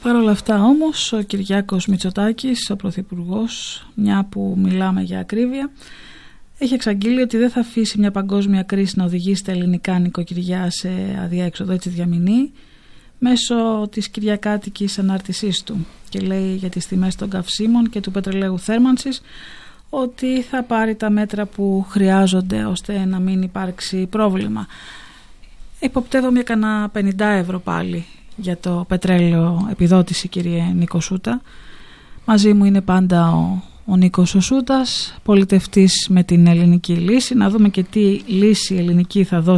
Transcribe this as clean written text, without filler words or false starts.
Παρ' όλα αυτά όμως ο Κυριάκος Μητσοτάκης, ο Πρωθυπουργός, μια που μιλάμε για ακρίβεια, έχει εξαγγείλει ότι δεν θα αφήσει μια παγκόσμια κρίση να οδηγήσει τα ελληνικά νοικοκυριά σε αδιέξοδο, έτσι διαμηνεί, μέσω της κυριακάτικης ανάρτησής του, και λέει για τις τιμές των καυσίμων και του πετρελαίου θέρμανσης ότι θα πάρει τα μέτρα που χρειάζονται ώστε να μην υπάρξει πρόβλημα. Υποπτεύομαι κανένα 50 ευρώ πάλι για το πετρέλαιο επιδότηση, κύριε Νίκο Σούτα. Μαζί μου είναι πάντα ο Νίκος ο Σούτας, πολιτευτής με την ελληνική λύση. Να δούμε και τι λύση ελληνική θα δώσει